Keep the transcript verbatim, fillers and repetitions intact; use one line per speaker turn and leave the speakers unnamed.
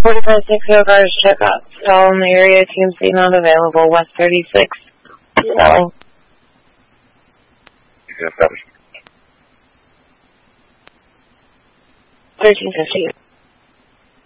forty-five six zero cars, check out. Stall in the area, Team C not available, West thirty-six. No. thirteen fifty.